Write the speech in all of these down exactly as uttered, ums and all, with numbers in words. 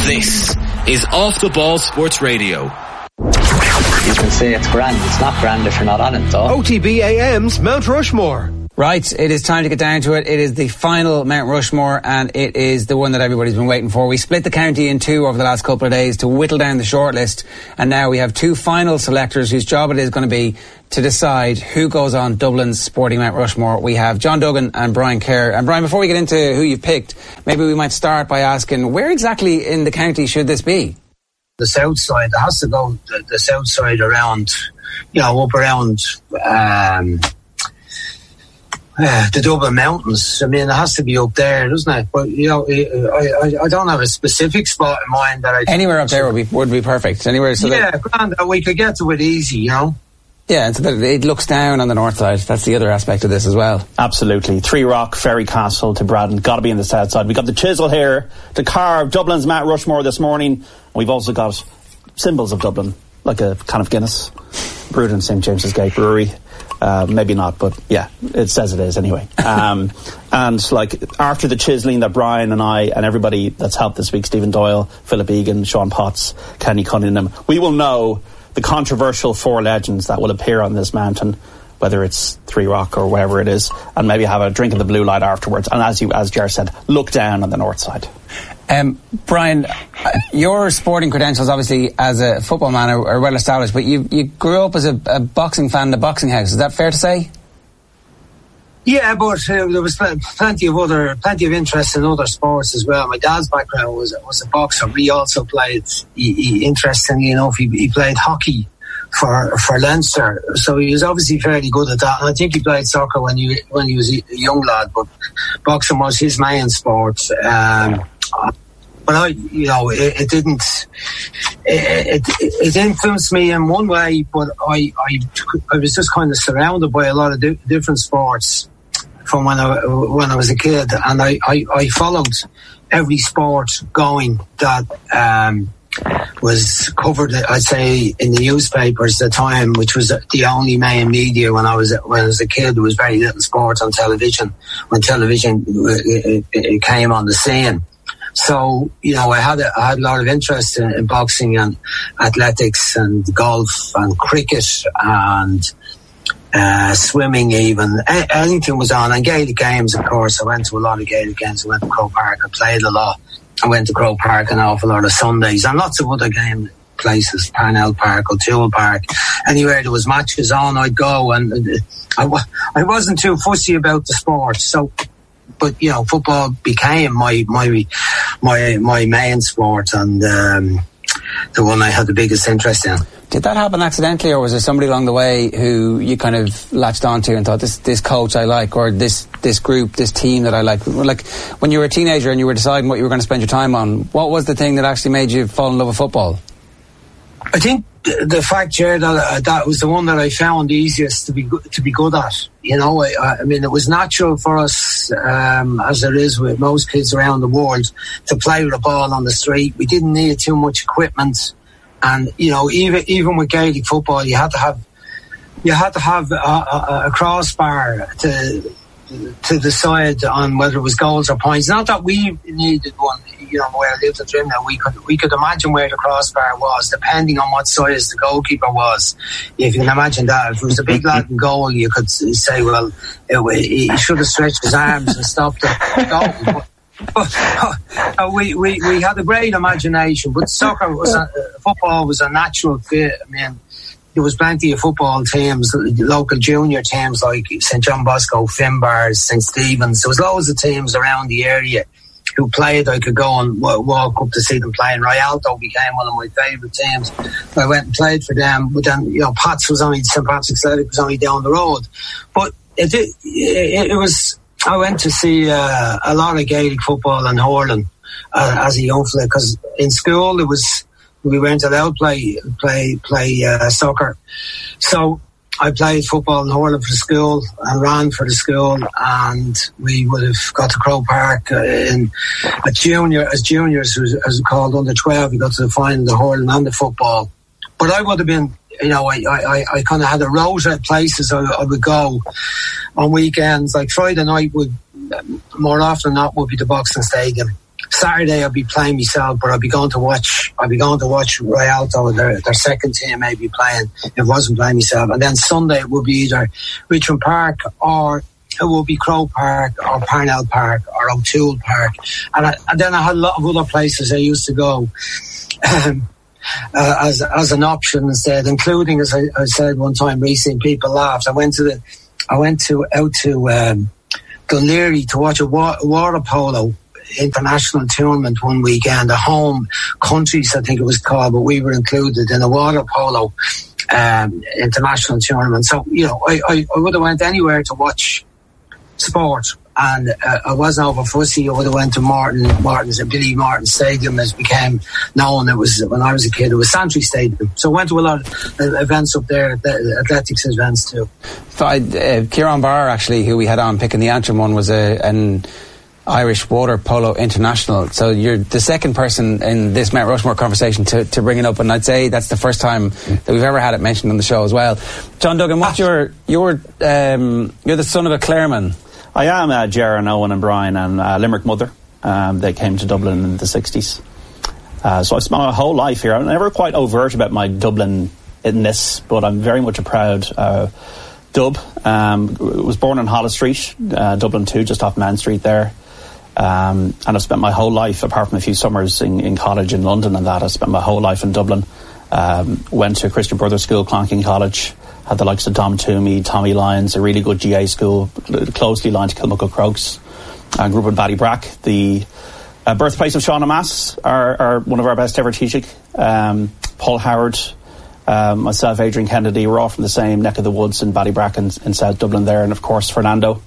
This is Off the Ball Sports Radio. You can say it's grand. It's not grand if you're not on it, though. O T B A M's Mount Rushmore. Right, it is time to get down to it. It is the final Mount Rushmore, and it is the one that everybody's been waiting for. We split the county in two over the last couple of days to whittle down the shortlist, and now we have two final selectors whose job it is going to be to decide who goes on Dublin's Sporting Mount Rushmore. We have John Duggan and Brian Kerr. And Brian, before we get into who you've picked, maybe we might start by asking, where exactly in the county should this be? The south side. It has to go the, the south side around, you know, up around um, uh, the Dublin Mountains. I mean, it has to be up there, doesn't it? But, you know, I, I, I don't have a specific spot in mind that I... Anywhere up there would be would be perfect. Anywhere so yeah, that... grand, we could get to it easy, you know? Yeah, and so that it looks down on the north side. That's the other aspect of this as well. Absolutely. Three Rock, Ferry Castle to Braddon. Got to be in the south side. We got the chisel here to carve Dublin's Mount Rushmore this morning. We've also got symbols of Dublin, like a kind of Guinness, brewed in Saint James's Gate Brewery. Uh, maybe not, but yeah, it says it is anyway. Um, and like after the chiseling that Brian and I and everybody that's helped this week, Stephen Doyle, Philip Egan, Sean Potts, Kenny Cunningham, we will know the controversial four legends that will appear on this mountain, whether it's Three Rock or wherever it is, and maybe have a drink of the blue light afterwards. And as you, as Ger said, look down on the north side. Um, Brian, your sporting credentials, obviously, as a football man, are, are well established. But you you grew up as a, a boxing fan in a boxing house. Is that fair to say? Yeah, but uh, there was plenty of other, plenty of interest in other sports as well. My dad's background was was a boxer. He also played, he, he, interestingly enough, he, he played hockey for for Leinster. So he was obviously fairly good at that. And I think he played soccer when he when he was a young lad, but boxing was his main sport. Um, but I, you know, it, it didn't. It, it, it influenced me in one way, but I, I, I was just kind of surrounded by a lot of di- different sports from when I when I was a kid, and I, I, I followed every sport going that um, was covered, I'd say, in the newspapers at the time, which was the only main media when I was when I was a kid. There was very little sport on television when television it, it came on the scene. So, you know, I had a, I had a lot of interest in, in boxing and athletics and golf and cricket and uh, swimming even. A- anything was on. And Gaelic games, of course. I went to a lot of Gaelic games. I went to Croke Park. I played a lot. I went to Croke Park an awful lot of Sundays and lots of other game places, Parnell Park, O'Toole Park. Anywhere there was matches on, I'd go. And I, w- I wasn't too fussy about the sport. So... But, you know, football became my my my my main sport and um, the one I had the biggest interest in. Did that happen accidentally, or was there somebody along the way who you kind of latched onto and thought, this this coach I like, or this this group, this team that I like? Like, when you were a teenager and you were deciding what you were going to spend your time on, what was the thing that actually made you fall in love with football? I think the fact, Jared, that uh, that was the one that I found easiest to be go- to be good at. You know, I, I mean, it was natural for us, um, as it is with most kids around the world, to play with a ball on the street. We didn't need too much equipment, and you know, even even with Gaelic football, you had to have you had to have a, a, a crossbar to to decide on whether it was goals or points. Not that we needed one. You know, where I lived in Trimna, we could we could imagine where the crossbar was, depending on what size the goalkeeper was. If you can imagine that, if it was a big lad in goal, you could say, well, it, he should have stretched his arms and stopped the goal. But, but uh, we, we we had a great imagination. But soccer was a, football was a natural fit. I mean, there was plenty of football teams, local junior teams like Saint John Bosco, Finbars, Saint Stephen's. There was loads of teams around the area who played. I could go and walk up to see them play, and Rialto became one of my favourite teams. I went and played for them, but then, you know, Pats was only, Saint Patrick's Athletic was only down the road. But it, it, it, it was, I went to see uh, a lot of Gaelic football in Horlin uh, as a young fella, because in school it was, we weren't allowed to play, play, play uh, soccer. So I played football in Horlin for the school and ran for the school, and we would have got to Croke Park uh, in a junior, as juniors, as, as called under twelve. We got to the final, the Horlin and the football. But I would have been, you know, I, I, I kind of had a rota of places I, I would go on weekends. Like Friday night would, more often than not, would be the Boxing Stadium. Saturday I'll be playing myself, but I'll be going to watch. I'll be going to watch Rialto, their their second team, maybe playing. If I wasn't playing myself, and then Sunday it will be either Richmond Park or it will be Croke Park or Parnell Park or O'Toole Park, and, I, and then I had a lot of other places I used to go um, uh, as as an option instead, including, as I, I said one time recently, people laughed. I went to the, I went to out to um, Dunleary to watch a wa- water polo international tournament one weekend, a home countries I think it was called, but we were included in a water polo um, international tournament. So you know, I, I, I would have went anywhere to watch sport, and uh, I wasn't over fussy. I would have went to Martin Martin's Billy Martin Stadium, as became known. It was when I was a kid. It was Santry Stadium. So I went to a lot of uh, events up there, the athletics events too. So I, uh, Kieran Barr, actually, who we had on picking the Antrim one, was a an Irish water polo international. So you're the second person in this Mount Rushmore conversation to, to bring it up, and I'd say that's the first time that we've ever had it mentioned on the show as well. John Duggan, what's your your um, you're the son of a Clareman. I am uh, Ger, Owen and Brian and uh, Limerick mother. Um, they came to Dublin in the sixties. Uh, so I've spent my whole life here. I'm never quite overt about my Dublin-ness, but I'm very much a proud uh, Dub. Um, was born on Holles Street, uh, Dublin two, just off Main Street there. Um, and I've spent my whole life, apart from a few summers in, in college in London and that, I spent my whole life in Dublin. Um, went to Christian Brothers School, Clonking College, had the likes of Dom Toomey, Tommy Lyons, a really good G A school, closely aligned to Kilmuckle Crokes. I grew up in Ballybrack, the uh, birthplace of Sean O'Mass, our, our, one of our best ever Taoiseach. Um, Paul Howard, um, myself, Adrian Kennedy, we're all from the same neck of the woods in Ballybrack and in South Dublin there, and of course Fernando.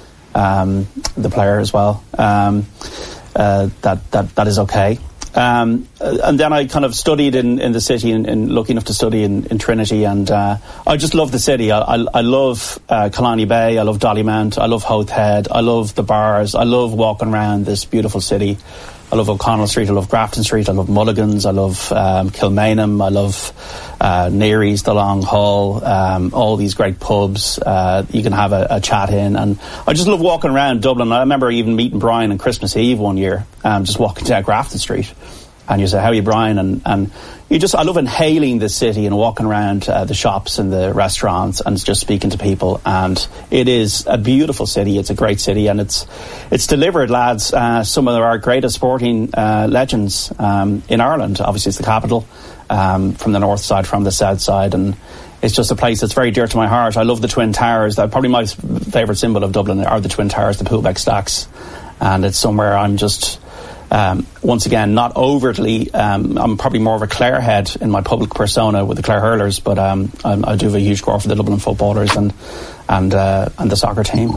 Um, the player as well. Um, uh, that that that is okay. Um, and then I kind of studied in, in the city, and, and lucky enough to study in, in Trinity, and uh, I just love the city. I, I, I love uh, Killarney Bay, I love Dollymount, I love Howth Head, I love the bars, I love walking around this beautiful city. I love O'Connell Street, I love Grafton Street, I love Mulligan's, I love um, Kilmainham, I love uh, Neary's, the Long Hall, um, all these great pubs uh, you can have a, a chat in, and I just love walking around Dublin. I remember even meeting Brian on Christmas Eve one year, um, just walking down Grafton Street, and you say, how are you, Brian? And, and you just, I love inhaling the city and walking around uh, the shops and the restaurants and just speaking to people. And it is a beautiful city. It's a great city, and it's it's delivered, lads, uh, some of our greatest sporting uh, legends um, in Ireland. Obviously, it's the capital, um, from the north side, from the south side, and it's just a place that's very dear to my heart. I love the Twin Towers. That probably my favourite symbol of Dublin are the Twin Towers, the Poolbeck Stacks, and it's somewhere I'm just. Um, once again, not overtly, um, I'm probably more of a Clare head in my public persona with the Clare Hurlers, but um, I, I do have a huge core for the Dublin footballers and and uh, and the soccer team.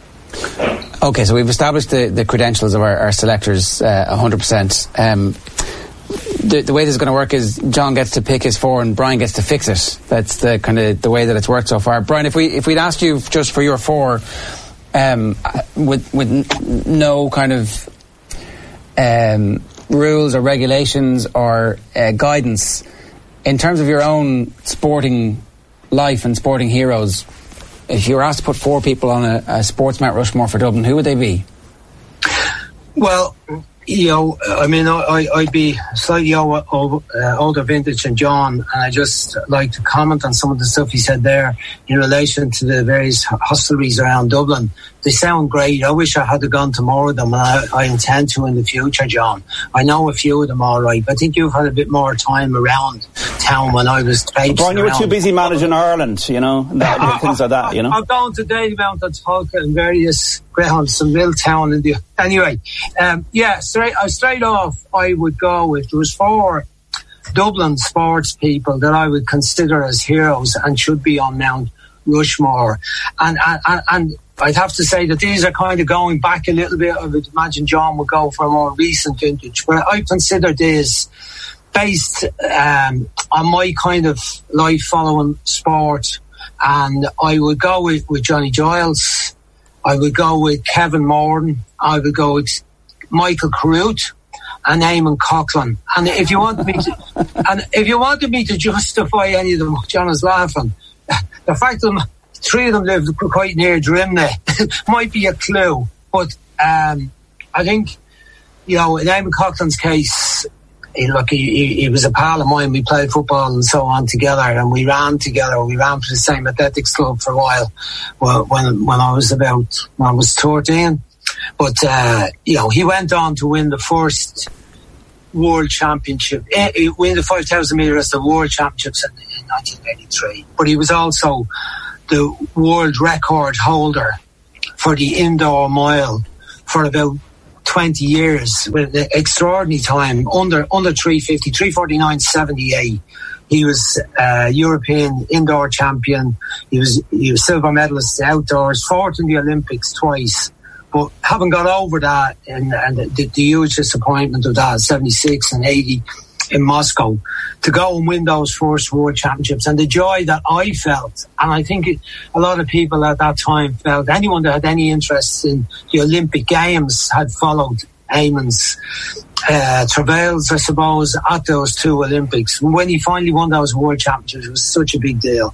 Okay, so we've established the, the credentials of our, our selectors uh, one hundred percent. Um, the, the way this is going to work is John gets to pick his four and Brian gets to fix it. That's the kind of the way that it's worked so far. Brian, if we if we'd asked you just for your four, um, with with no kind of Um, rules or regulations or uh, guidance in terms of your own sporting life and sporting heroes, if you were asked to put four people on a, a sports Mount Rushmore for Dublin, who would they be? Well, you know, I mean, I, I'd be slightly over, over, uh, older vintage than John, and I just like to comment on some of the stuff he said there in relation to the various hostelries around Dublin. They sound great. I wish I had gone to more of them, and I, I intend to in the future, John. I know a few of them all right, but I think you've had a bit more time around town when I was traipsing Brian, you were around. too busy managing Ireland, you know, and that, I, things like that, you know. I've gone to Dalymount and Tulka and various grounds, some Milltown and the anyway. Um, yeah, straight uh, straight off, I would go with there was four Dublin sports people that I would consider as heroes and should be on Mount Rushmore, and and and. I'd have to say that these are kind of going back a little bit. I would imagine John would go for a more recent vintage, but I consider this based um, on my kind of life following sport, and I would go with, with Johnny Giles, I would go with Kevin Morton, I would go with Michael Carruth and Eamon Coughlin. And if you want me to, and if you wanted me to justify any of them, John is laughing. The fact of them, three of them live quite near Drimnagh might be a clue, but um, I think you know, in Eamon Coughlin's case, he, look, he, he, he was a pal of mine. We played football and so on together, and we ran together. We ran for the same athletics club for a while when when I was about when I was thirteen. But uh, you know, he went on to win the first World Championship, he win the five thousand metres, the World Championships in, in nineteen eighty-three. But he was also the world record holder for the indoor mile for about twenty years, with an extraordinary time, under under three fifty, three forty-nine seventy-eight. He was uh, European indoor champion. He was he was silver medalist outdoors, fourth in the Olympics twice. But haven't got over that, and, and the, the huge disappointment of that, seventy-six and eighty in Moscow, to go and win those first World Championships, and the joy that I felt, and I think it, a lot of people at that time felt, anyone that had any interest in the Olympic Games had followed Eamon's uh, travails, I suppose, at those two Olympics. When he finally won those World Championships, it was such a big deal.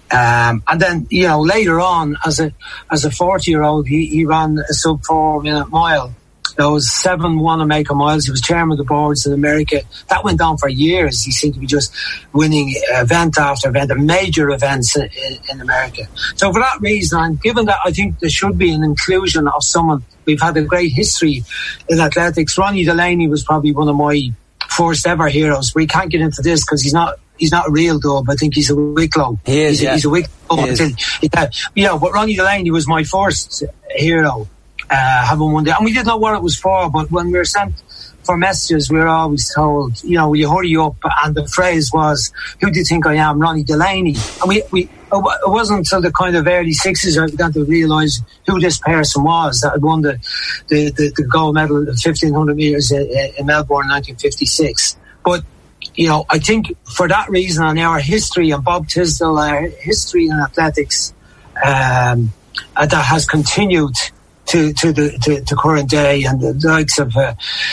Um, and then, you know, later on, as a as a forty-year-old, he, he ran a sub four minute mile. Those seven Wanamaker miles. He was chairman of the boards in America. That went on for years. He seemed to be just winning event after event, major events in, in, in America. So for that reason, and given that I think there should be an inclusion of someone, we've had a great history in athletics. Ronnie Delaney was probably one of my first ever heroes. We can't get into this because he's not he's not a real dub. I think he's a Wicklow. He is, he's, yeah. a, he's a Wicklow. You know, but Ronnie Delaney was my first hero. Uh, having won that, and we didn't know what it was for, but when we were sent for messages, we were always told, you know, will you hurry up? And the phrase was, who do you think I am? Ronnie Delaney. And we, we it wasn't until the kind of early sixties I began to realise who this person was that had won the, the, the, the gold medal at fifteen hundred metres in, in Melbourne in nineteen fifty-six. But, you know, I think for that reason, and our history, and Bob Tisdale, our history in athletics, um, uh, that has continued to to the to, to current day, and the likes of uh,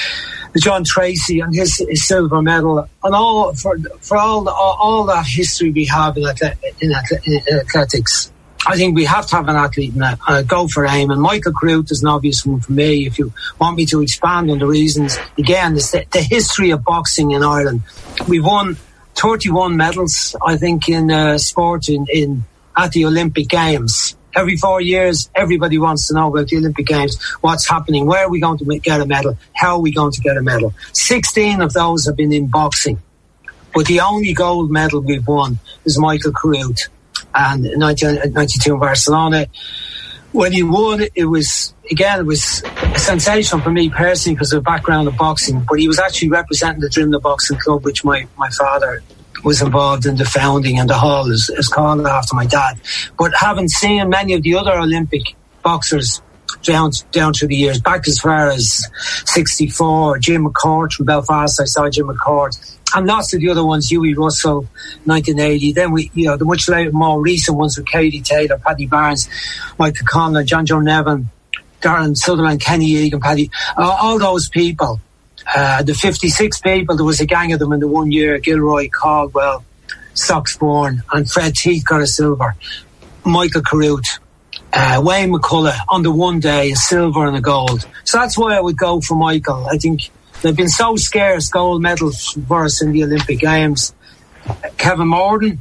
John Tracy and his, his silver medal, and all for for all the, all, all that history we have in, athlete, in, athlete, in athletics. I think we have to have an athlete in that. Uh, go for aim, and Michael Carruth is an obvious one for me. If you want me to expand on the reasons, again, it's the, the history of boxing in Ireland. We've won thirty-one medals, I think, in uh, sport in, in at the Olympic Games. Every four years, everybody wants to know about the Olympic Games, what's happening, where are we going to get a medal, how are we going to get a medal. sixteen of those have been in boxing. But the only gold medal we've won is Michael Carruth. And in nineteen ninety-two in Barcelona, when he won, it was, again, it was a sensation for me personally because of the background of boxing. But he was actually representing the Drimna Boxing Club, which my, my father was involved in the founding, and the hall is, is called after my dad. But having seen many of the other Olympic boxers down down through the years, back as far as sixty-four, Jim McCourt from Belfast, I saw Jim McCourt, and lots of the other ones, Huey Russell, nineteen eighty. Then we, you know, the much later, more recent ones with Katie Taylor, Paddy Barnes, Michael Conlon, John Joe Nevin, Darren Sutherland, Kenny Egan, Paddy, uh, all those people. Uh, the fifty-six people, there was a gang of them in the one year, Gilroy, Caldwell, Soxbourne, and Fred Teeth got a silver. Michael Carruth, uh, Wayne McCullough on the one day, a silver and a gold. So that's why I would go for Michael. I think they've been so scarce gold medals for us in the Olympic Games. Kevin Morden,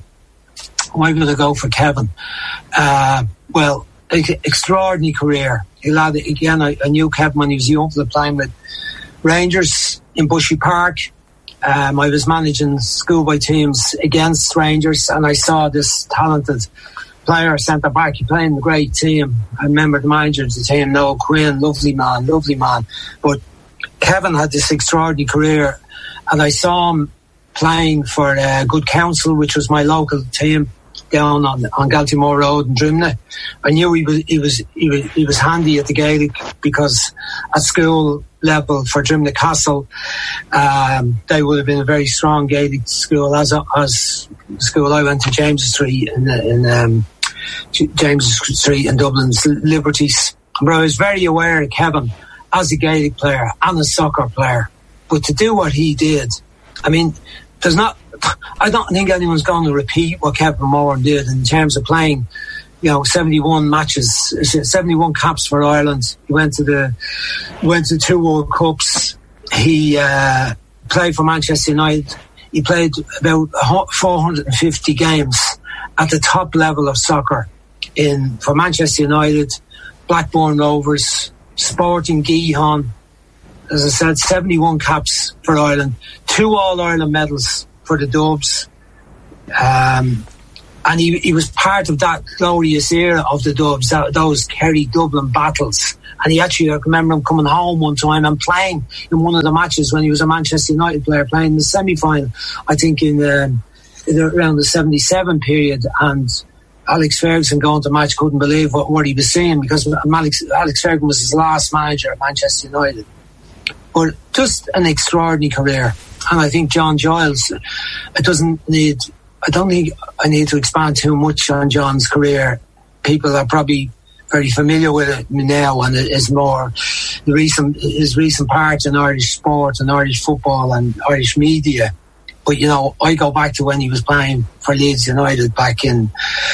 why would I go for Kevin? Uh, well, extraordinary career. Again, I, I knew Kevin when he was young, playing with Rangers in Bushy Park. Um, I was managing schoolboy teams against Rangers, and I saw this talented player, centre back, he playing in a great team. I remember the manager of the team, Noel Quinn, lovely man, lovely man. But Kevin had this extraordinary career, and I saw him playing for uh, Good Counsel, which was my local team down on on Galtymore Road in Drimna. I knew he was he was he was he was handy at the Gaelic, because at school level for Drimna Castle, um, they would have been a very strong Gaelic school. As as the school I went to, James Street in in um, James Street in Dublin's Liberties. But I was very aware of Kevin as a Gaelic player and a soccer player. But to do what he did, I mean, there's not. I don't think anyone's going to repeat what Kevin Moran did in terms of playing, you know, seventy-one matches, seventy-one caps for Ireland. He went to the, went to two World Cups. he uh, played for Manchester United. He played about four hundred fifty games at the top level of soccer in for Manchester United, Blackburn Rovers, Sporting Gijón. As I said, seventy-one caps for Ireland, two All-Ireland medals for the Dubs. Um, and he, he was part of that glorious era of the Dubs, that, those Kerry-Dublin battles. And he actually, I remember him coming home one time and playing in one of the matches when he was a Manchester United player, playing in the semi-final, I think in, um, in around the seventy-seven period. And Alex Ferguson going to match couldn't believe what, what he was seeing, because Alex, Alex Ferguson was his last manager at Manchester United. But just an extraordinary career. And I think John Giles, it doesn't need, I don't think I need to expand too much on John's career. People are probably very familiar with it now, and it is more the recent, his recent part in Irish sport and Irish football and Irish media. But, you know, I go back to when he was playing for Leeds United back in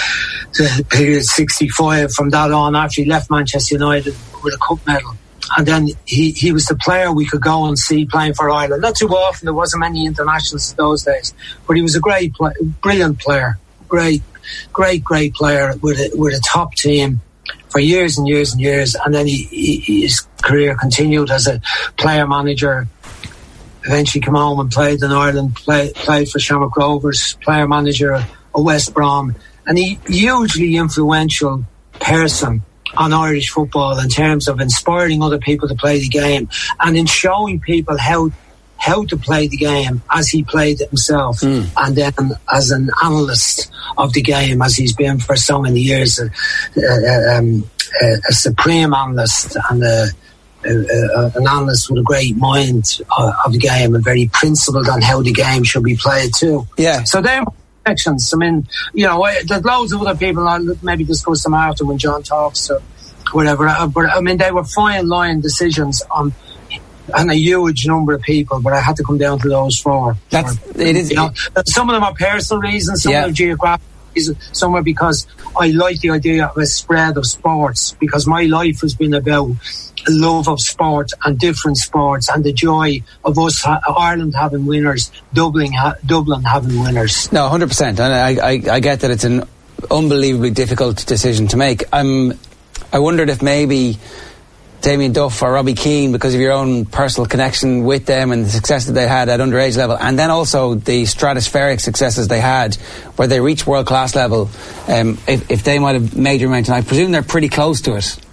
the period sixty-five. From that on, after he left Manchester United with a cup medal. And then he, he was the player we could go and see playing for Ireland. Not too often, there wasn't many internationals those days. But he was a great, play, brilliant player. Great, great, great player with a, with a top team for years and years and years. And then he, he, his career continued as a player manager. Eventually came home and played in Ireland, play, played for Shamrock Rovers, player manager of West Brom. And he hugely influential person on Irish football in terms of inspiring other people to play the game and in showing people how how to play the game as he played it himself, mm. and then as an analyst of the game, as he's been for so many years, a, a, um, a, a supreme analyst and a, a, a, an analyst with a great mind of, of the game and very principled on how the game should be played too. Yeah. So they're sections. I mean, you know, there's loads of other people. I'll maybe discuss them after when John talks or whatever. But I mean, they were fine line decisions on and a huge number of people. But I had to come down to those four. That's for, it. Is you know, some of them are personal reasons. Some yeah. of them geographic reasons. Some are because I like the idea of a spread of sports, because my life has been about love of sport and different sports and the joy of us, ha- Ireland having winners, Dublin, ha- Dublin having winners. No, one hundred percent. And I, I, I get that it's an unbelievably difficult decision to make. I'm, I wondered if maybe Damien Duff or Robbie Keane, because of your own personal connection with them and the success that they had at underage level, and then also the stratospheric successes they had where they reached world-class level, um, if, if they might have made your mention. I presume they're pretty close to it.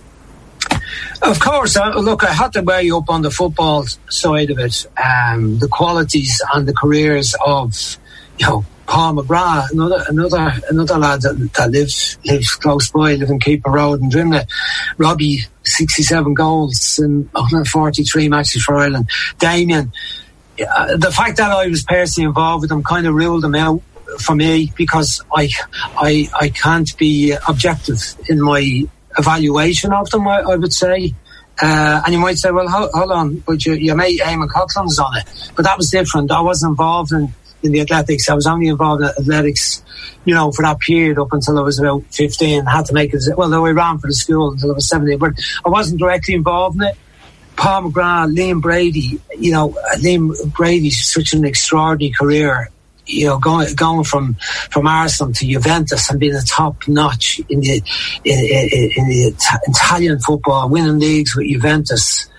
Of course, uh, look, I had to weigh up on the football side of it, um, the qualities and the careers of, you know, Paul McGrath, another another another lad that, that lives lives close by, lives in Keeper Road in Drimnagh. Robbie, sixty-seven goals in one hundred forty-three matches for Ireland. Damien, uh, the fact that I was personally involved with him kind of ruled him out for me, because I I I can't be objective in my evaluation of them, I, I would say. Uh, and you might say, well, hold, hold on, but you, you made Eamon Coughlin's on it. But that was different. I wasn't involved in, in the athletics. I was only involved in athletics, you know, for that period up until I was about fifteen. I had to make it, well, though I ran for the school until I was seventeen, but I wasn't directly involved in it. Paul McGrath, Liam Brady, you know, Liam Brady's such an extraordinary career. You know, going going from, from Arsenal to Juventus and being a top notch in the in, in, in the Italian football, winning leagues with Juventus.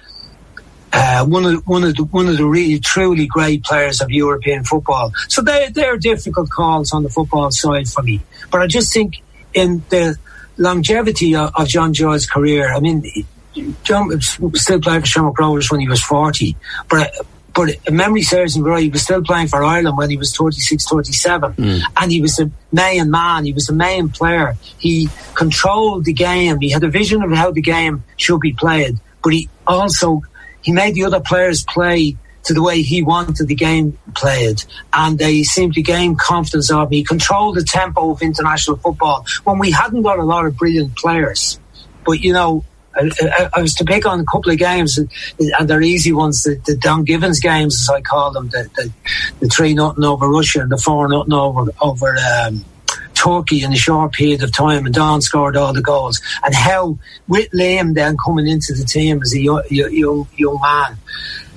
Uh, one of one of the one of the really truly great players of European football. So they they're difficult calls on the football side for me. But I just think in the longevity of, of John Giles' career, I mean, John still played for Shamrock Rovers when he was forty, but. But if memory serves him right, he was still playing for Ireland when he was thirty-six, thirty-seven. Mm. And he was a main man. He was a main player. He controlled the game. He had a vision of how the game should be played. But he also, he made the other players play to the way he wanted the game played. And they seemed to gain confidence of him. He controlled the tempo of international football when we hadn't got a lot of brilliant players. But, you know, I, I, I was to pick on a couple of games, and they're easy ones. The, the Don Givens games, as I call them, the, the, the three nothing over Russia and the four nothing over over um, Turkey in a short period of time, and Don scored all the goals. And how with Liam then coming into the team as a young, young, young man,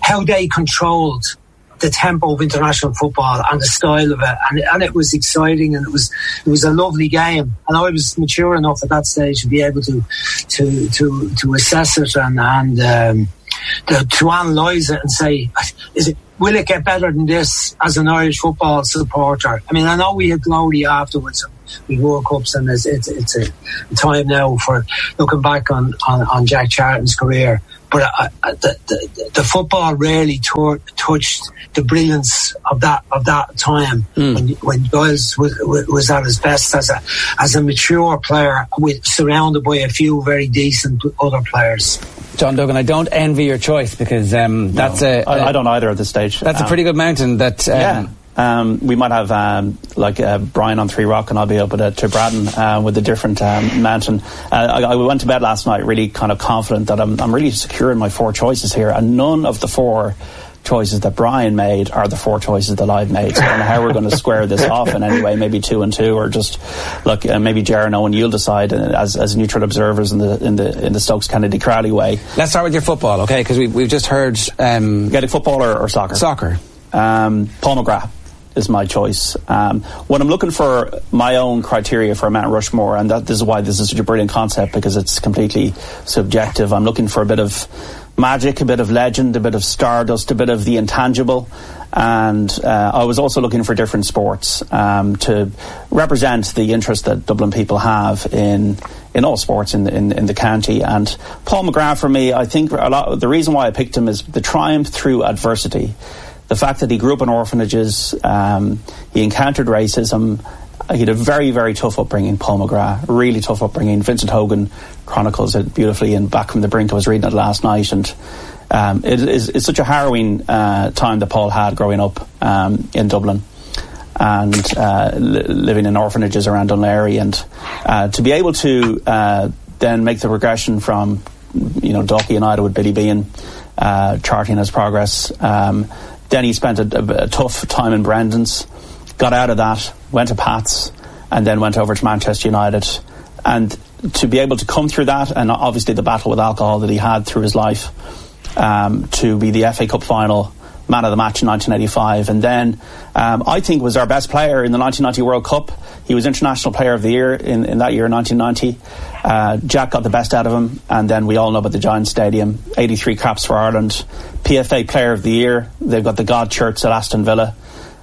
how they controlled the tempo of international football and the style of it, and, and it was exciting, and it was it was a lovely game, and I was mature enough at that stage to be able to to to, to assess it and and um, to, to analyse it and say, is it will it get better than this as an Irish football supporter? I mean, I know we had glory afterwards. We World Cups, and it's, it's, it's a time now for looking back on, on, on Jack Charlton's career. But uh, the, the, the football really t- touched the brilliance of that of that time mm. when when Giles was, was at his best as a as a mature player, with surrounded by a few very decent other players. John Duggan, I don't envy your choice because um, that's no, a, a I, I don't either at this stage. That's um, a pretty good mountain. That um, yeah. Um, we might have um, like uh, Brian on Three Rock, and I'll be up at uh, to Braddon uh, with a different um, mountain. Uh, I, I went to bed last night really kind of confident that I'm, I'm really secure in my four choices here, and none of the four choices that Brian made are the four choices that I've made. So I don't know how we're going to square this off in any way. Maybe two and two, or just look. Uh, maybe Ger and Owen, you'll decide uh, as as neutral observers in the in the in the Stokes Kennedy Crowley way. Let's start with your football, okay? Because we we've just heard um, Gaelic football or, or soccer. Soccer. Um, Paul McGrath is my choice. Um, when I'm looking for my own criteria for Mount Rushmore, and that this is why this is such a brilliant concept, because it's completely subjective. I'm looking for a bit of magic, a bit of legend, a bit of stardust, a bit of the intangible, and uh, I was also looking for different sports um, to represent the interest that Dublin people have in in all sports in the, in, in the county. And Paul McGrath, for me, I think a lot, the reason why I picked him is the triumph through adversity. The fact that he grew up in orphanages, um, he encountered racism. He had a very, very tough upbringing, Paul McGrath. Really tough upbringing. Vincent Hogan chronicles it beautifully in Back from the Brink. I was reading it last night, and um, it is it's such a harrowing uh, time that Paul had growing up um, in Dublin and uh, li- living in orphanages around Dunleary, and uh, to be able to uh, then make the progression from, you know, Dalkey United with Billy Behan uh, charting his progress. Um, Then he spent a, a, a tough time in Brendan's, got out of that, went to Pats, and then went over to Manchester United. And to be able to come through that, and obviously the battle with alcohol that he had through his life, um, to be the F A Cup final man of the match in nineteen eighty-five, and then um, I think was our best player in the nineteen ninety World Cup. He was International Player of the Year in, in that year, nineteen ninety. Uh, Jack got the best out of him, and then we all know about the Giant Stadium, eighty-three caps for Ireland, P F A Player of the Year. They've got the God shirts at Aston Villa.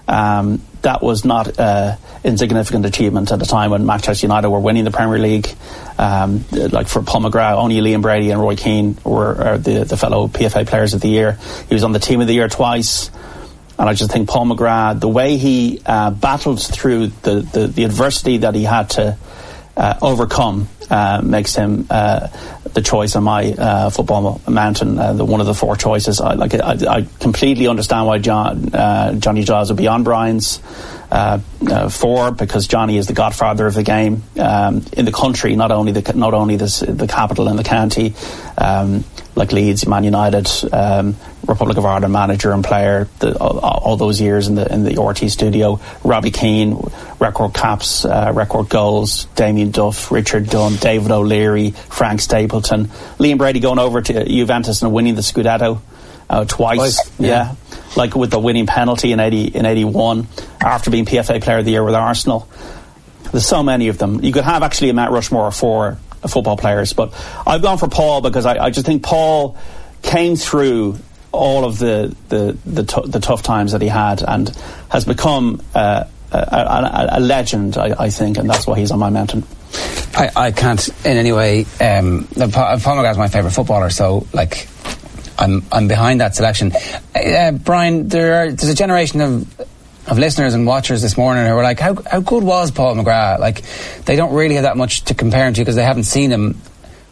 Um, that was not an insignificant achievement at a time when Manchester United were winning the Premier League. Um, like for Paul McGrath, only Liam Brady and Roy Keane were the, the fellow P F A Players of the Year. He was on the Team of the Year twice. And I just think Paul McGrath, the way he uh, battled through the, the, the adversity that he had to uh, overcome, uh, makes him uh, the choice on my uh, football mountain, uh, the one of the four choices. I, like, I, I completely understand why John, uh, Johnny Giles would be on Brian's uh, uh, four, because Johnny is the godfather of the game um, in the country, not only the not only this, the capital and the county, um, like Leeds, Man United, um, Republic of Ireland manager and player, the, all, all those years in the in the R T studio. Robbie Keane, record caps, uh, record goals. Damien Duff, Richard Dunn, David O'Leary, Frank Stapleton, Liam Brady going over to Juventus and winning the Scudetto uh, twice. twice. Yeah. yeah, like with the winning penalty in eighty in eighty-one after being P F A Player of the Year with Arsenal. There's so many of them. You could have actually a Mount Rushmore for football players, but I've gone for Paul because I, I just think Paul came through all of the the the, t- the tough times that he had and has become uh, a, a, a legend, I, I think, and that's why he's on my mountain. I, I can't in any way. Um, Paul McGrath is my favourite footballer, so like I'm I'm behind that selection. Uh, Brian, there are, there's a generation of of listeners and watchers this morning who were like, how how good was Paul McGrath? Like, they don't really have that much to compare him to because they haven't seen him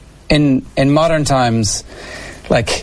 in in modern times. Like,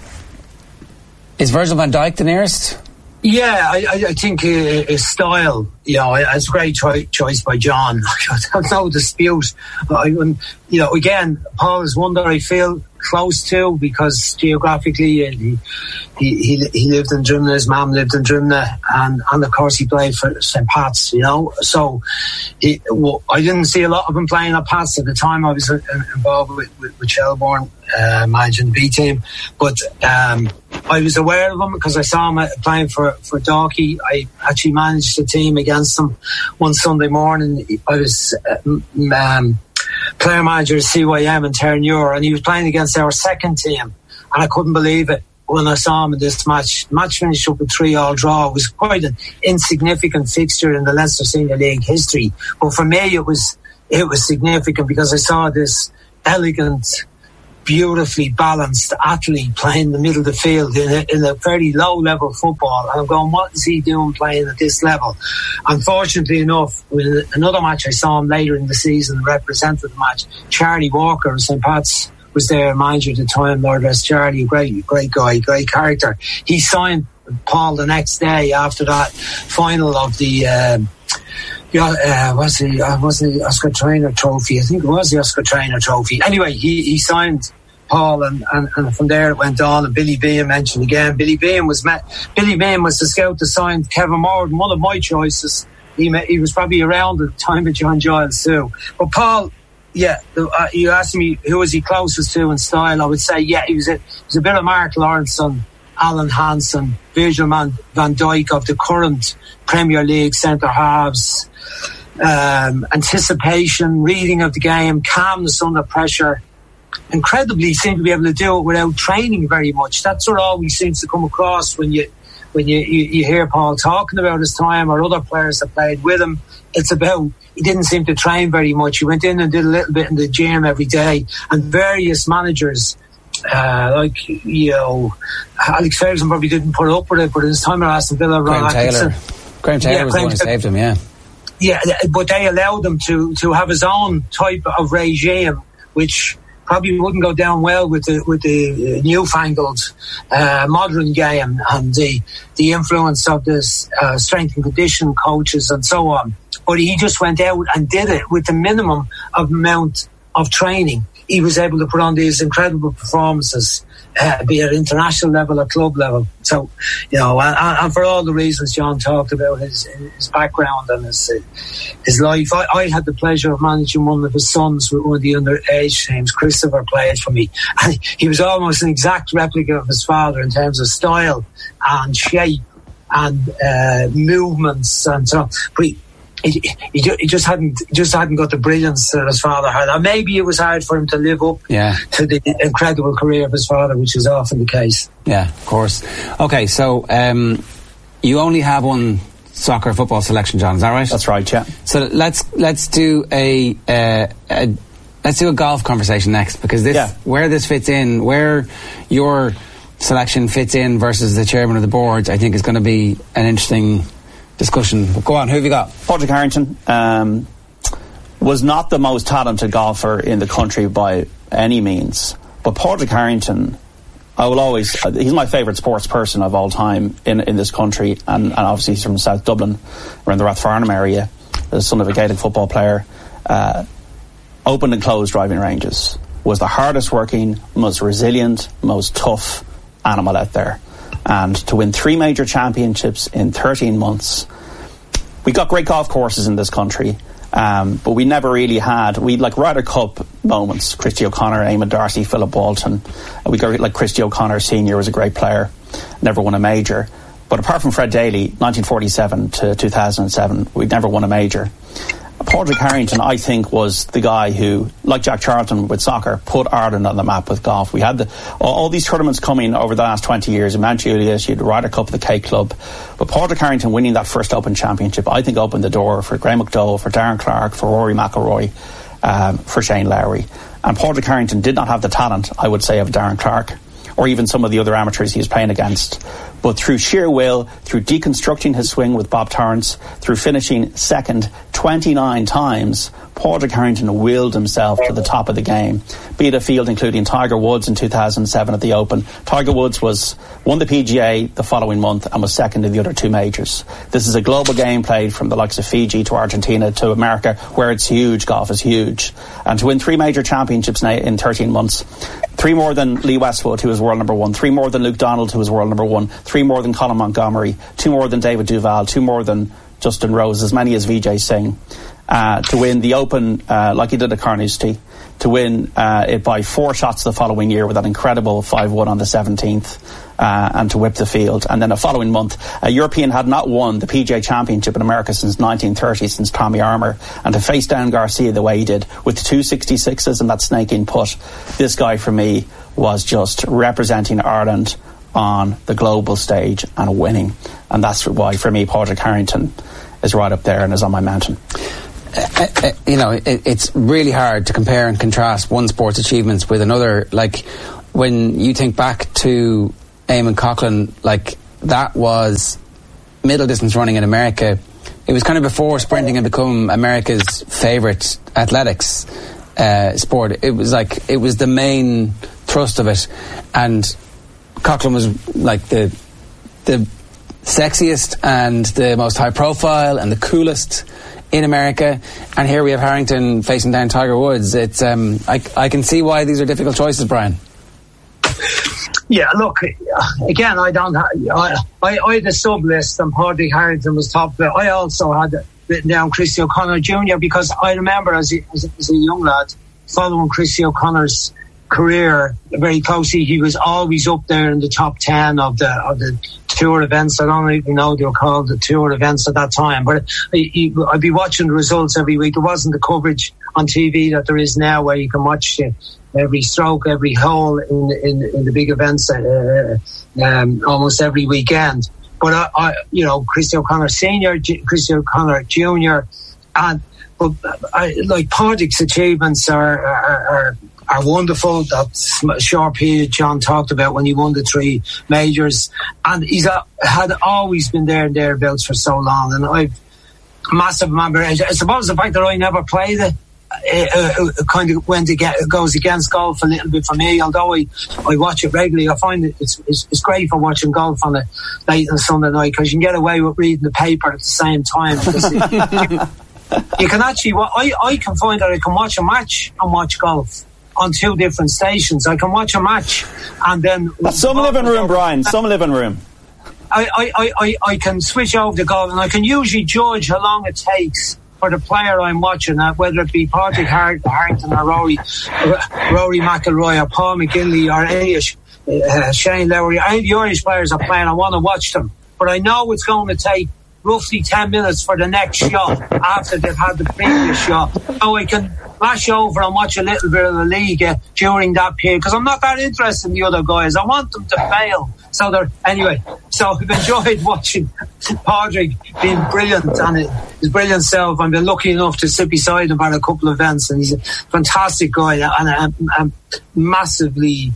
is Virgil van Dijk the nearest? Yeah, I, I think his style, you know, it's a great choi- choice by John. There's no dispute. I, you know, again, Paul is one that I feel close to, because geographically he he he, he lived in Drimna, his mum lived in Drimna, and, and of course he played for Saint Pat's, you know. So he, well, I didn't see a lot of him playing at Pat's at the time. I was involved with, with, with Shelbourne, uh, managing the B team, but um, I was aware of him because I saw him playing for, for Dalkey. I actually managed a team against him one Sunday morning. I was um, player manager of C Y M in Terranure, and he was playing against our second team, and I couldn't believe it when I saw him in this match. The match finished up with three all draw. It was quite an insignificant fixture in the Leinster Senior League history, but for me it was it was significant because I saw this elegant, beautifully balanced athlete playing in the middle of the field in a, in a very low level football, and I'm going, what is he doing playing at this level? Unfortunately enough, with another match I saw him later in the season, represented the match, Charlie Walker of Saint Pat's was there, manager at the time, Lord rest Charlie, great great guy, great character. He signed Paul the next day after that final of the um, Yeah, uh, was the uh, was the Oscar Traynor Trophy? I think it was the Oscar Traynor Trophy. Anyway, he, he signed Paul, and, and, and from there it went on. And Billy Behan mentioned again. Billy Behan was met. Billy Behan was the scout that signed Kevin Morgan, one of my choices. He met, he was probably around at the time of John Giles too. But Paul, yeah, uh, you asked me who was he closest to in style. I would say, yeah, he was a, he was a bit of Mark Lawrenson, Alan Hansen, Virgil van Dijk of the current Premier League centre halves. Um, anticipation, reading of the game, calmness under pressure. Incredibly, seemed to be able to do it without training very much. That's what always seems to come across when you when you, you, you hear Paul talking about his time or other players that played with him. It's about he didn't seem to train very much. He went in and did a little bit in the gym every day, and various managers. Uh, like, you know, Alex Ferguson probably didn't put up with it, but in his time at Aston Villa, Graham Taylor, Graham Taylor yeah, was Graham the one who saved him, yeah. Yeah, but they allowed him to, to have his own type of regime, which probably wouldn't go down well with the with the newfangled uh, modern game and the the influence of this uh, strength and conditioning coaches and so on. But he just went out and did it with the minimum of amount of training. He was able to put on these incredible performances, uh, be at international level or club level. So, you know, and, and for all the reasons John talked about, his, his background and his his life. I, I had the pleasure of managing one of his sons with one of the underage teams. Christopher played for me, and he was almost an exact replica of his father in terms of style and shape and uh, movements and so on. But he, He, he, he just hadn't just hadn't got the brilliance that his father had, and maybe it was hard for him to live up yeah. to the incredible career of his father, which is often the case. Yeah, of course. Okay, so um, you only have one soccer football selection, John. Is that right? That's right. Yeah. So let's let's do a, uh, a let's do a golf conversation next, because this yeah. where this fits in, where your selection fits in versus the chairman of the board, I think is going to be an interesting discussion. Go on, who have you got? Padraig Harrington um, was not the most talented golfer in the country by any means, but Padraig Harrington, I will always, uh, he's my favourite sports person of all time in in this country, and, and obviously he's from South Dublin, around the Rathfarnham area, the son of a Gaelic football player. Uh, opened and closed driving ranges, was the hardest working, most resilient, most tough animal out there. And to win three major championships in thirteen months. We got great golf courses in this country, um, but we never really had, we like Ryder Cup moments, Christy O'Connor, Eamon Darcy, Philip Walton. We got like Christy O'Connor Senior was a great player, never won a major. But apart from Fred Daly, nineteen forty-seven to two thousand seven, we'd never won a major. Padraig Harrington, I think, was the guy who, like Jack Charlton with soccer, put Ireland on the map with golf. We had the, all, all these tournaments coming over the last twenty years. In Mount Juliet, you had the Ryder Cup, the K Club. But Padraig Harrington winning that first Open Championship, I think, opened the door for Graham McDowell, for Darren Clarke, for Rory McIlroy, um, for Shane Lowry. And Padraig Harrington did not have the talent, I would say, of Darren Clarke, or even some of the other amateurs he was playing against. But through sheer will, through deconstructing his swing with Bob Torrance, through finishing second twenty-nine times, Padraig Harrington willed himself to the top of the game. Beat a field including Tiger Woods in two thousand seven at the Open. Tiger Woods was won the P G A the following month and was second in the other two majors. This is a global game played from the likes of Fiji to Argentina to America, where it's huge. Golf is huge. And to win three major championships in thirteen months, three more than Lee Westwood, who was world number one, three more than Luke Donald, who was world number one, three more than Colin Montgomery, two more than David Duval, two more than Justin Rose, as many as Vijay Singh, uh, to win the Open uh, like he did at Carnoustie, to win uh, it by four shots the following year with that incredible five one on the seventeenth, uh, and to whip the field. And then the following month, a European had not won the P G A Championship in America since nineteen thirty, since Tommy Armour, and to face down Garcia the way he did with two sixty-sixes and that snake-in putt, this guy for me was just representing Ireland on the global stage and winning. And that's why, for me, Padraig Harrington is right up there and is on my mountain. Uh, uh, you know, it, it's really hard to compare and contrast one sport's achievements with another. Like, when you think back to Eamon Coughlin, like, that was middle distance running in America. It was kind of before sprinting had become America's favourite athletics uh, sport. It was like, it was the main thrust of it. And Coughlin was like the the sexiest and the most high profile and the coolest in America, and here we have Harrington facing down Tiger Woods. It's um, I, I can see why these are difficult choices, Brian. Yeah, look, again, I don't have, I, I, I had a sub list and Padraig Harrington was top, but I also had written down Christy O'Connor Junior because I remember as a, as a, as a young lad following Christy O'Connor's career very closely. He was always up there in the top ten of the of the tour events. I don't even know they were called the tour events at that time, but he, he, I'd be watching the results every week. There wasn't the coverage on T V that there is now, where you can watch the, every stroke, every hole in in, in the big events uh, um, almost every weekend. But I, I you know, Christy O'Connor Senior, G- Christy O'Connor Junior, and but I, like Padraig's achievements are are. are are wonderful. That short period John talked about when he won the three majors, and he's a, had always been there and thereabouts for so long. And I've a massive member. I suppose the fact that I never played it uh, uh, kind of went to get goes against golf a little bit for me. Although I, I watch it regularly, I find it it's, it's it's great for watching golf on a late on Sunday night because you can get away with reading the paper at the same time. It, you can actually, I I can find that I can watch a match and watch golf on two different stations. I can watch a match and then some living room, Brian. Some living room. I, I, I, I can switch over to golf and I can usually judge how long it takes for the player I'm watching, uh, whether it be Padraig Harrington or Rory Rory McIlroy or Paul McGinley or any uh, Shane Lowry. Any of the Irish players are playing. I want to watch them, but I know it's going to take roughly ten minutes for the next shot after they've had the previous shot. So I can flash over and watch a little bit of the league uh, during that period because I'm not that interested in the other guys. I want them to fail. So they're anyway. So I've enjoyed watching Padraig being brilliant and his brilliant self. I've been lucky enough to sit beside him at a couple of events, and he's a fantastic guy and a, a massively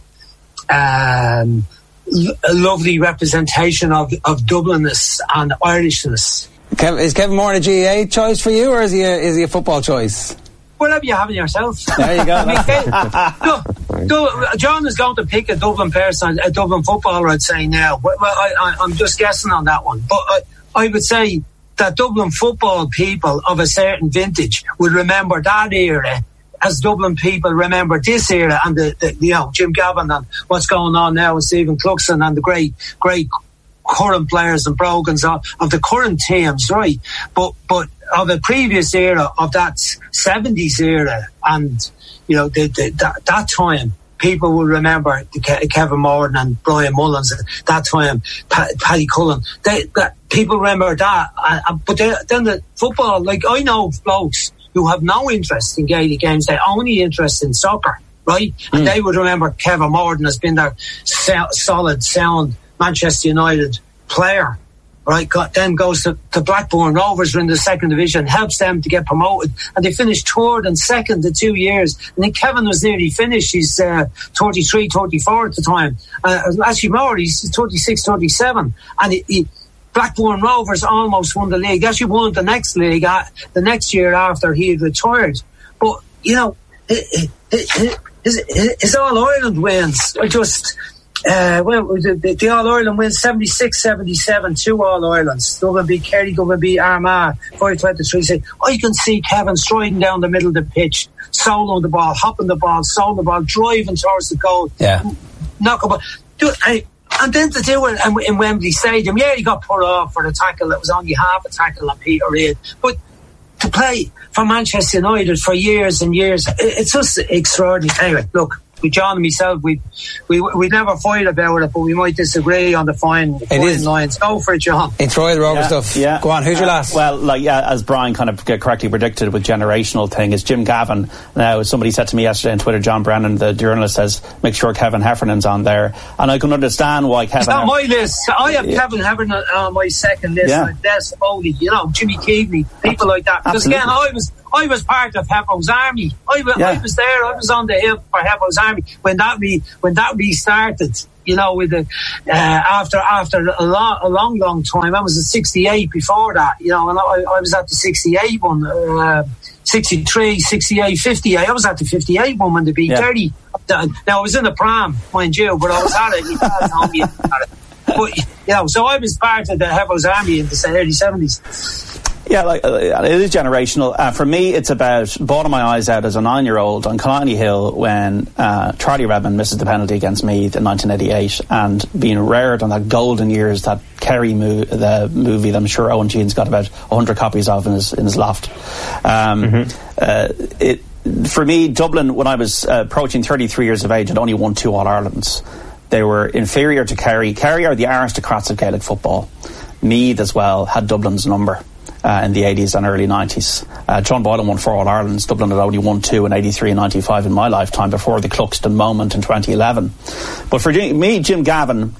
um, a lovely representation of of Dublinness and Irishness. Kev, is Kevin Moore a G A A choice for you, or is he a, is he a football choice? Whatever you have in yourself. There you go. I mean, no, no, John is going to pick a Dublin person, a Dublin footballer, I'd say now. Well, I, I, I'm just guessing on that one. But I, I would say that Dublin football people of a certain vintage would remember that era as Dublin people remember this era and the, the you know, Jim Gavin and what's going on now with Stephen Cluxton and the great, great current players and Brogans of, of the current teams, right? But, but of a previous era, of that seventies era, and, you know, the, the, that, that time, people will remember the Ke- Kevin Moran and Brian Mullins at that time, pa- Paddy Cullen. They, that, people remember that. Uh, uh, but they, then the football, like, I know blokes who have no interest in Gaelic games, they only interest in soccer, right? Mm. And they would remember Kevin Moran as being their so- solid, sound Manchester United player, right? Got, then goes to, to Blackburn Rovers, are in the second division, helps them to get promoted, and they finished third and second the two years. And then Kevin was nearly finished. He's uh, thirty-three, thirty-four at the time. Uh, actually more, he's thirty-six, thirty-seven. And he, he, Blackburn Rovers almost won the league. Actually won the next league uh, the next year after he had retired. But, you know, it, it, it, it, it's All-Ireland wins. I just... Uh, well, the, the All-Ireland wins seventy-six seventy-seven, two All-Irelands. Dublin beat Kerry, Dublin beat Armagh, five twenty-three. I can see Kevin striding down the middle of the pitch, soloing the ball, hopping the ball, soloing the ball, driving towards the goal. Yeah. Knock a ball. Do, and, and then to do it in, in Wembley Stadium, yeah, he got put off for the tackle. It was only half a tackle on Peter Reid. But to play for Manchester United for years and years, it, it's just extraordinary. Anyway, look. With John and myself, we we we never fight about it, but we might disagree on the fine, fine is. lines. Go for it, John. It's Royal Rover yeah, stuff. Yeah. Go on, who's your uh, last? Well, like yeah, as Brian kind of correctly predicted with generational thing, is Jim Gavin. Now, somebody said to me yesterday on Twitter, John Brennan, the journalist, says, make sure Kevin Heffernan's on there. And I can understand why Kevin... It's not my list. I have yeah. Kevin Heffernan on my second list. Yeah. Like Des Foley, you know, Jimmy Keaveney, people like that. Because Absolutely. again, I was... I was part of Heffo's army. I, yeah. I was there. I was on the hill for Heffo's army when that re, when that restarted. You know, with the uh, after after a long, a long, long time. I was at sixty-eight before that. You know, and I, I was at the sixty-eight one, uh, sixty-three, sixty-eight, fifty-eight. I was at the fifty-eight one when they beat yeah. thirty. Now I was in the pram, mind you, but I was at it. He told me at it. But you know, so I was part of the Heffo's army in the early seventies. Yeah, like uh, it is generational. Uh, for me, it's about bawling my eyes out as a nine-year-old on Killiney Hill when uh, Charlie Redmond misses the penalty against Meath in nineteen eighty-eight, and being reared on that golden years, that Kerry mo- the movie that I'm sure Owen Jean's got about one hundred copies of in his in his loft. Um, mm-hmm. uh, it for me, Dublin, when I was uh, approaching thirty-three years of age, had only won two All-Irelands. They were inferior to Kerry. Kerry are the aristocrats of Gaelic football. Meath as well had Dublin's number. Uh, in the eighties and early nineties. Uh, John Boylan won four All-Irelands. Dublin had only won two in eighty-three and ninety-five in my lifetime before the Cluxton moment in twenty eleven. But for me, Jim Gavin,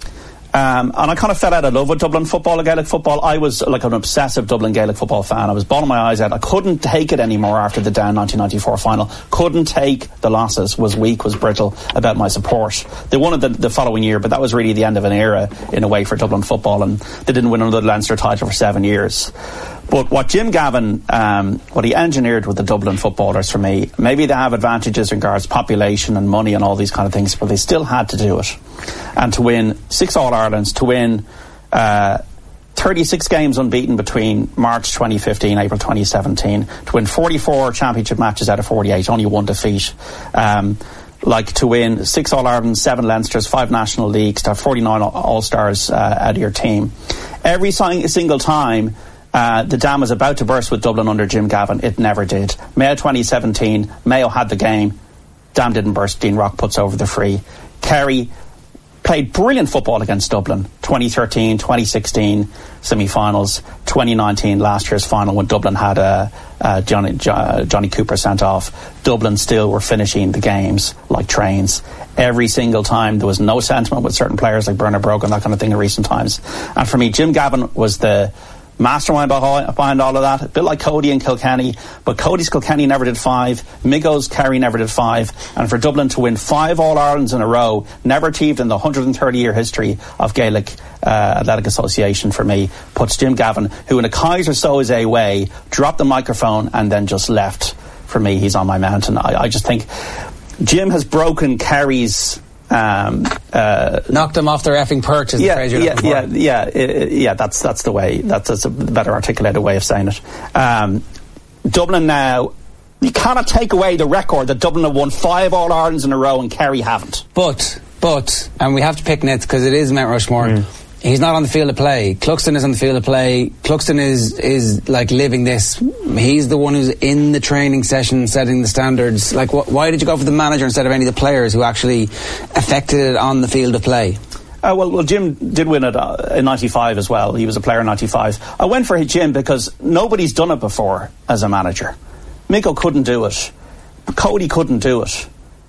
um, and I kind of fell out of love with Dublin football and Gaelic football. I was like an obsessive Dublin Gaelic football fan. I was bawling my eyes out. I couldn't take it anymore after the down nineteen ninety-four final. Couldn't take the losses. Was weak, was brittle about my support. They won it the, the following year, but that was really the end of an era in a way for Dublin football, and they didn't win another Leinster title for seven years. But what Jim Gavin, um, what he engineered with the Dublin footballers for me, maybe they have advantages in regards to population and money and all these kind of things, but they still had to do it. And to win six All-Irelands, to win uh, thirty-six games unbeaten between March twenty fifteen, April twenty seventeen, to win forty-four championship matches out of forty-eight, only one defeat. Um, like to win six All-Irelands, seven Leinsters, five National Leagues, to have forty-nine All-Stars uh, out of your team. Every single time Uh, the dam was about to burst with Dublin under Jim Gavin. It never did. Mayo twenty seventeen, Mayo had the game. Dam didn't burst. Dean Rock puts over the free. Kerry played brilliant football against Dublin. twenty thirteen, twenty sixteen semi-finals, twenty nineteen last year's final when Dublin had uh, uh, Johnny, jo- Johnny Cooper sent off. Dublin still were finishing the games like trains. Every single time. There was no sentiment with certain players like Bernard Brogan, that kind of thing in recent times. And for me, Jim Gavin was the mastermind behind all of that, a bit like Cody and Kilkenny, but Cody's Kilkenny never did five, Miggo's Kerry never did five, and for Dublin to win five All-Irelands in a row, never achieved in the one hundred thirty year history of Gaelic uh, Athletic Association, for me, puts Jim Gavin, who in a Kaiser Soze way, dropped the microphone and then just left. For me, he's on my mountain. I, I just think Jim has broken Kerry's Um, uh, knocked them off their effing perch. Is yeah, the phrase you're yeah, looking for. yeah, yeah, yeah, yeah. That's that's the way. That's, that's a better articulated way of saying it. Um, Dublin now, you cannot take away the record that Dublin have won five All Irelands in a row and Kerry haven't. But, but, and we have to pick nits because it is Mount Rushmore. Mm. He's not on the field of play. Cluxton is on the field of play. Cluxton is is like living this. He's the one who's in the training session, setting the standards. Like, wh- why did you go for the manager instead of any of the players who actually affected it on the field of play? Uh, well, well, Jim did win it uh, in ninety-five as well. He was a player in ninety-five. I went for Jim because nobody's done it before as a manager. Miko couldn't do it. Cody couldn't do it.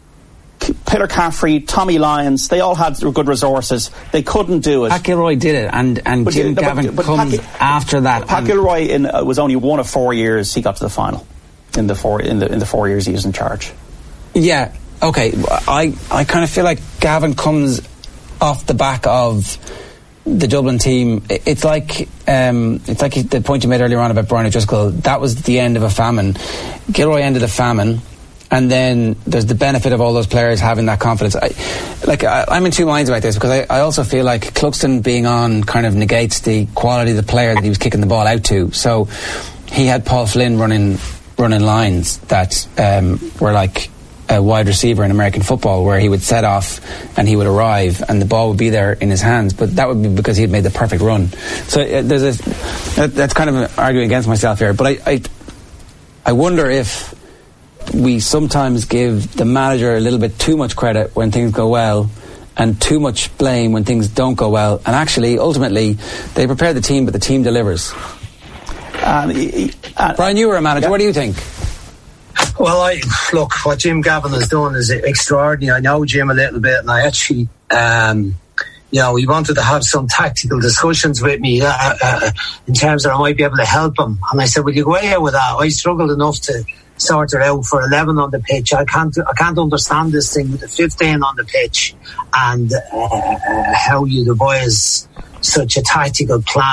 Peter Caffrey, Tommy Lyons, they all had good resources. They couldn't do it. Pat Gilroy did it, and, and Jim but, Gavin but, but comes Pat, after that. Pat Gilroy in, uh, was only one of four years he got to the final in the four in the in the four years he was in charge. Yeah, okay. I I kind of feel like Gavin comes off the back of the Dublin team, it's like um, it's like the point you made earlier on about Brian O'Driscoll. That was the end of a famine. Gilroy ended a famine, and then there's the benefit of all those players having that confidence. I, like I, I'm in two minds about this, because I, I also feel like Cluxton being on kind of negates the quality of the player that he was kicking the ball out to. So he had Paul Flynn running running lines that um, were like a wide receiver in American football, where he would set off and he would arrive and the ball would be there in his hands, but that would be because he had made the perfect run. So uh, there's a that, that's kind of arguing against myself here, but I, I I wonder if we sometimes give the manager a little bit too much credit when things go well and too much blame when things don't go well, and actually ultimately they prepare the team but the team delivers. Um, uh, Brian, you were a manager. Yeah. What do you think? Well, I look, what Jim Gavin has done is extraordinary. I know Jim a little bit, and I actually, um, you know, he wanted to have some tactical discussions with me uh, uh, in terms of I might be able to help him. And I said, "Will you go ahead with that?" I struggled enough to sort it out for eleven on the pitch. I can't, I can't understand this thing with the fifteen on the pitch and uh, how you devise such a tactical plan.